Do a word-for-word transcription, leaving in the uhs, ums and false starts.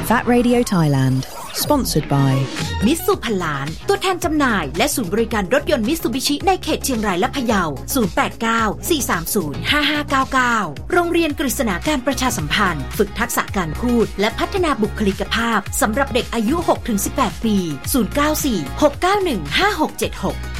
That Radio Thailand Sponsored by มิตซูพันล้านตัวแทนจำหน่ายและศูนย์บริการรถยนต์มิตซูบิชิในเขตเชียงรายและพะเยาศูนย์ แปด เก้า สี่ สาม ศูนย์ ห้า ห้า เก้า เก้าโรงเรียนกฤษณาการประชาสัมพันธ์ฝึกทักษะการพูดและพัฒนาบุคลิกภาพสำหรับเด็กอายุ หกถึงสิบแปด ปีศูนย์ เก้า สี่ หก เก้า หนึ่ง ห้า หก เจ็ด หก